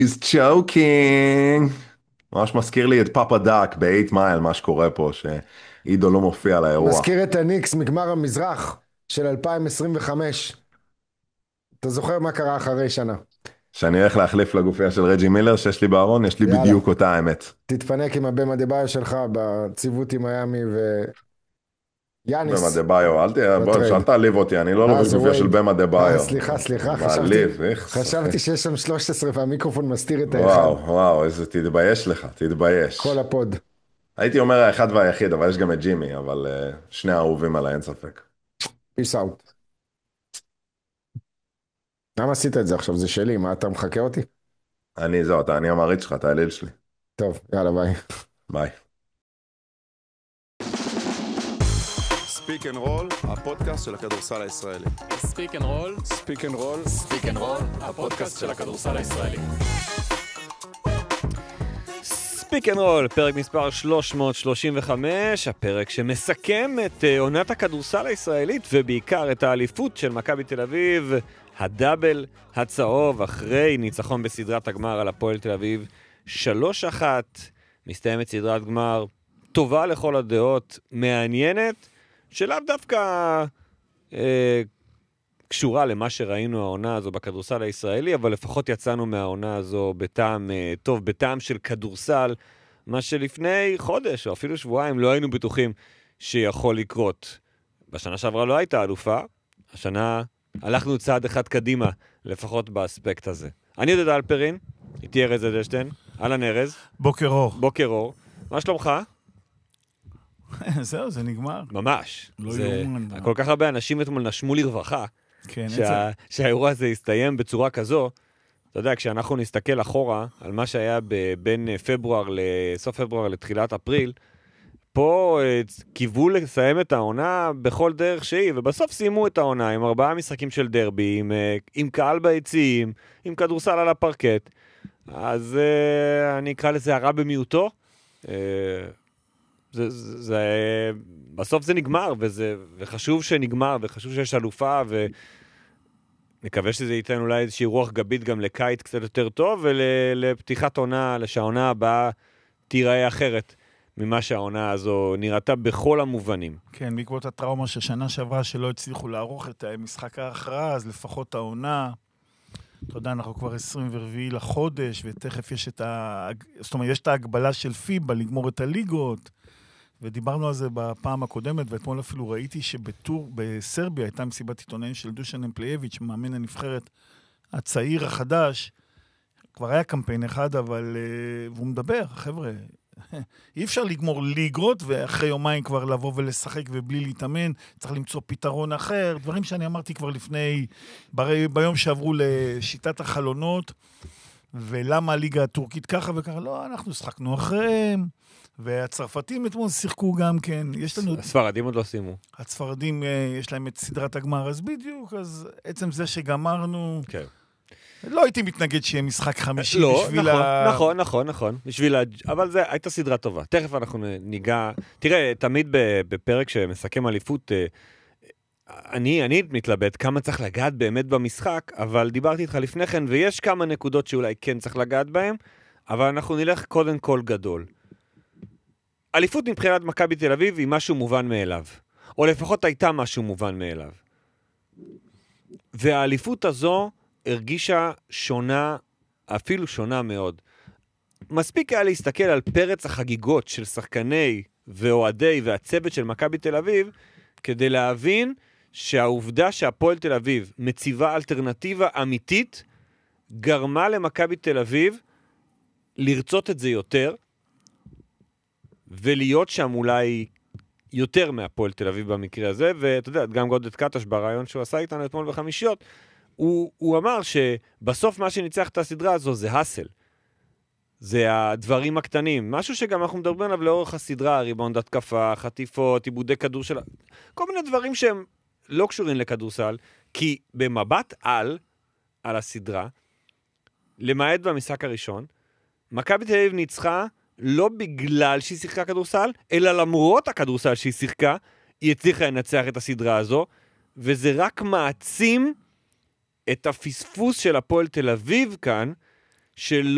He's choking. ממש מזכיר לי את פאפה דאק ב-8 מייל, מה שקורה פה, שעידו לא מופיע לאירוע. מזכיר את הניקס מגמר המזרח של 2025. אתה זוכר מה קרה אחרי שנה? שאני הולך להחליף לגופייה של רג'י מילר שיש לי בארון, יש לי יאללה, בדיוק אותה האמת. תתפנק עם הבמה דה-ביו שלך בציוות עם מיאמי במה ויאניס דה ביו, בוא, בטרייד. אל תעליב אותי, אני לא לובש זה גופייה של וייד. במה דה ביו. סליחה, מעליב, איכס, אחי. חשבתי שיש שם 13 והמיקרופון מסתיר את האחד. וואו, וואו, איזה תתבייש לך, כל תתבייש. הפוד. הייתי אומר האחד והיחיד, אבל יש גם את ג'ימי, אבל שני האהובים עליי, אין ספק. פיס אאוט. למה עשית את זה עכשיו? זה שלי, מה אתה מחכה אותי? אני המעריץ שלך, אתה האליל שלי. טוב, יאללה ביי. ביי. ספיק אנד רול, הפודקאסט של הכדורסל הישראלי. ספיק אנד רול, ספיק אנד רול, ספיק אנד רול, הפודקאסט של הכדורסל הישראלי. ספיק אנד רול, פרק מספר 335, הפרק שמסכם את עונת הכדורסל הישראלית ובעיקר את האליפות של מכבי תל אביב, הדאבל הצהוב אחרי ניצחון בסדרת הגמר על הפועל תל אביב 3-1. מסתיימת סדרת גמר טובה לכל הדעות, מעניינת, שלאו דווקא קשורה למה שראינו העונה הזו בכדורסל הישראלי, אבל לפחות יצאנו מהעונה הזו בטעם טוב, בטעם של כדורסל, מה שלפני חודש או אפילו שבועיים לא היינו בטוחים שיכול לקרות. בשנה שעברה לא הייתה אלופה, השנה הלכנו צעד אחד קדימה, לפחות באספקט הזה. אני יודע אלפרין, איתי ארז אדלשטיין, אהלן ארז. בוקר אור. בוקר אור. מה שלומך? זהו, זה נגמר. ממש. לא זה... יאומן. כל כך הרבה אנשים אתמול נשמו לרווחה, כן, שהאירוע הזה יסתיים בצורה כזו. אתה יודע, כשאנחנו נסתכל אחורה על מה שהיה בין פברואר לסוף פברואר לתחילת אפריל, פה קיוו לסיים את העונה בכל דרך שהיא, ובסוף סיימו את העונה עם 4 משחקים של דרבי, עם קהל ביציעים, עם כדורסל על הפרקט. אז אני אקרא לזה הרע במיעוטו. בסוף זה נגמר, וחשוב שנגמר, וחשוב שיש אלופה, ונקווה שזה ייתן אולי איזושהי רוח גבית גם לקיץ קצת יותר טוב, ולפתיחת עונה, שהעונה הבאה תיראה אחרת ממה שהעונה הזו נראתה בכל המובנים. כן, בעקבות הטראומה של שנה שעברה שלא הצליחו לערוך את משחק ההכרעה, אז לפחות העונה, אתה יודע, אנחנו כבר 24 לחודש, ותכף יש זאת אומרת, יש את ההגבלה של פיבה לגמור את הליגות, ודיברנו על זה בפעם הקודמת, ואתמול אפילו ראיתי בסרביה הייתה מסיבת עיתונאים של דושן אמפלייביץ', מאמן הנבחרת הצעיר החדש, כבר היה קמפיין אחד, אבל והוא מדבר, חבר'ה, אי אפשר לגמור ליגות, ואחרי יומיים כבר לבוא ולשחק ובלי להתאמן, צריך למצוא פתרון אחר, דברים שאני אמרתי כבר לפני, ביום שעברו לשיטת החלונות, ולמה הליגה הטורקית ככה וככה, לא, אנחנו שחקנו אחריהם, והצרפתים אתמול שיחקו גם כן, יש לנו... הספרדים עוד לא סיימו. הצפרדים, יש להם את סדרת הגמר, אז בדיוק, אז עצם זה שגמרנו... כן. לא הייתי מתנגד שיהיה משחק חמישי לא, בשביל נכון. אבל זה הייתה סדרה טובה. תכף אנחנו ניגע... תראה, תמיד בפרק שמסכם אליפות, אני מתלבט כמה צריך לגעת באמת במשחק, אבל דיברתי איתך לפני כן, ויש כמה נקודות שאולי כן צריך לגעת בהן, אבל אנחנו נלך קודם כל גדול. אליפות מבחינת מכבי תל אביב היא משהו מובן מאליו. או לפחות הייתה משהו מובן מאליו. והאליפות הזו הרגישה שונה, אפילו שונה מאוד. מספיק היה להסתכל על פרץ החגיגות של שחקני ואוהדי והצוות של מכבי תל אביב, כדי להבין שהעובדה שהפועל תל אביב מציבה אלטרנטיבה אמיתית, גרמה למכבי תל אביב לרצות את זה יותר, ולהיות שם אולי יותר מהפועל תל אביב במקרה הזה, ואתה יודע, גם גודד קטש ברעיון שהוא עשה איתנו אתמול בחמישיות, הוא אמר שבסוף מה שניצח את הסדרה הזו זה הסל. זה הדברים הקטנים. משהו שגם אנחנו מדברים עליו לאורך הסדרה, ריבאונד התקפה, חטיפות, עיבודי כדור של... כל מיני דברים שהם לא קשורים לכדורסל, כי במבט על הסדרה, למעט במשחק הראשון, מכבי תל אביב ניצחה לא בגלל שהיא שיחקה כדורסל, אלא למרות הכדורסל שהיא שיחקה, היא הצליחה לנצח את הסדרה הזו, וזה רק מעצים את הפספוס של הפועל תל אביב כאן, שלא